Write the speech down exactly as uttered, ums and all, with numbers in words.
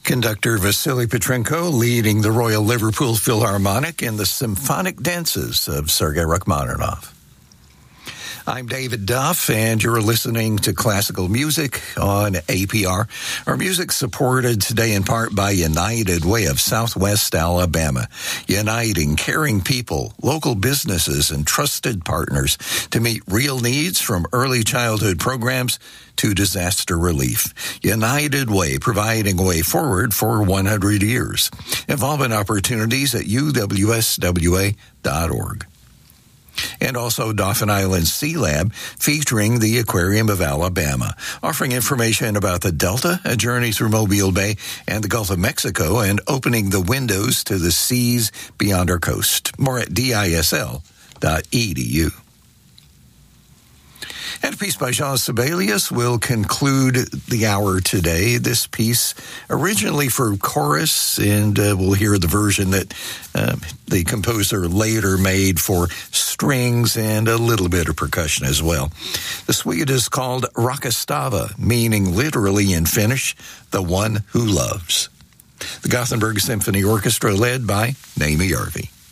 Conductor Vasily Petrenko leading the Royal Liverpool Philharmonic in the symphonic dances of Sergei Rachmaninoff. I'm David Duff, and you're listening to Classical Music on A P R. Our music supported today in part by United Way of Southwest Alabama, uniting caring people, local businesses, and trusted partners to meet real needs from early childhood programs to disaster relief. United Way, providing a way forward for one hundred years. Involvement opportunities at U W S W A dot org. And also Dauphin Island Sea Lab, featuring the Aquarium of Alabama, offering information about the Delta, a journey through Mobile Bay and the Gulf of Mexico, and opening the windows to the seas beyond our coast. More at D I S L dot E D U. And a piece by Jean Sibelius will conclude the hour today. This piece originally for chorus, and uh, we'll hear the version that uh, the composer later made for strings and a little bit of percussion as well. The suite is called Rakastava, meaning literally in Finnish, the one who loves. The Gothenburg Symphony Orchestra led by Naomi Yarvi.